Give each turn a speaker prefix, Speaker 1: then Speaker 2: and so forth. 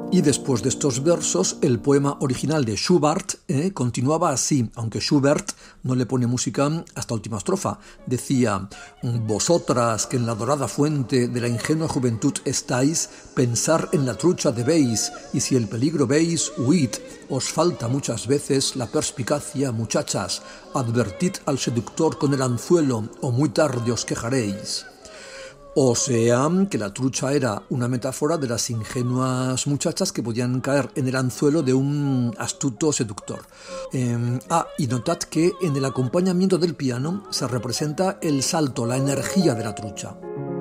Speaker 1: Y después de estos versos, el poema original de Schubert continuaba así, aunque Schubert no le pone música hasta última estrofa. Decía: vosotras que en la dorada fuente de la ingenua juventud estáis, pensar en la trucha debéis, y si el peligro veis, huid. Os falta muchas veces la perspicacia, muchachas, advertid al seductor con el anzuelo, o muy tarde os quejaréis. O sea, que la trucha era una metáfora de las ingenuas muchachas que podían caer en el anzuelo de un astuto seductor. Y notad que en el acompañamiento del piano se representa el salto, la energía de la trucha.